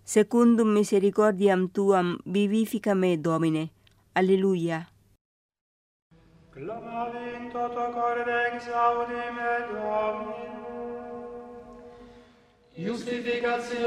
secundum misericordiam tuam vivifica me, Domine. Alleluia. Clamavi in toto corde exaudi me Domino. Justificatio